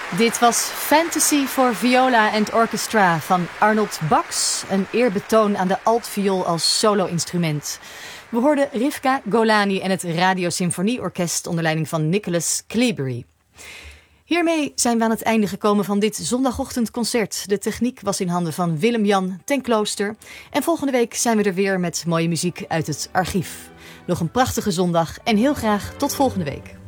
Dit was Fantasy for Viola and Orchestra van Arnold Bax. Een eerbetoon aan de altviool als solo-instrument. We hoorden Rivka Golani en het Radiosymfonieorkest onder leiding van Nicholas Cleabury. Hiermee zijn we aan het einde gekomen van dit zondagochtendconcert. De techniek was in handen van Willem-Jan ten Klooster. En volgende week zijn we er weer met mooie muziek uit het archief. Nog een prachtige zondag en heel graag tot volgende week.